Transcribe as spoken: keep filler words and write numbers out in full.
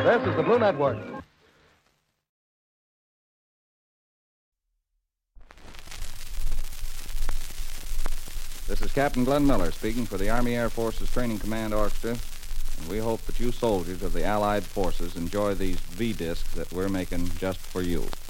This is the Blue Network. This is Captain Glenn Miller speaking for the Army Air Forces Training Command Orchestra, and we hope that you soldiers of the Allied forces enjoy these V-discs that we're making just for you.